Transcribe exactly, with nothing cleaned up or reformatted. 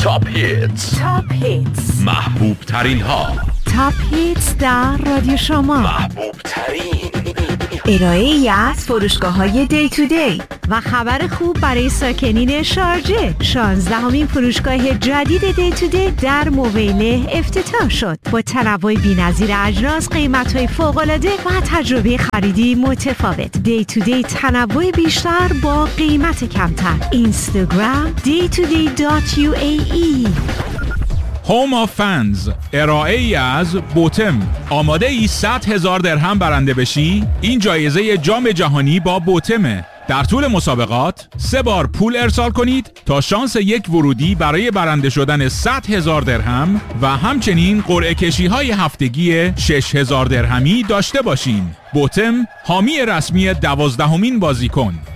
تاپ هیتز، تاپ هیتز، محبوب ترین ها، تاپ هیتز در رادیو شما، محبوب ترین ارائه‌ای از فروشگاه‌های دی تو دی و خبر خوب برای ساکنین شارجه. شانزدهمین فروشگاه جدید دی تو دی در مویله افتتاح شد با تنوع بی‌نظیر اجناس، قیمت‌های فوق‌العاده و تجربه خریدی متفاوت. دی تو دی تنوع بیشتر با قیمت کمتر. اینستاگرام دی تو دی دات یو ای ای. هوم آف فنز، ارائه ای از بوتم. آماده ای صد هزار درهم برنده بشی؟ این جایزه جام جهانی با بوتمه. در طول مسابقات سه بار پول ارسال کنید تا شانس یک ورودی برای برنده شدن صد هزار درهم و همچنین قرعه کشی های هفتگی شش هزار درهمی داشته باشین. بوتم حامی رسمی دوازدهمین بازیکن.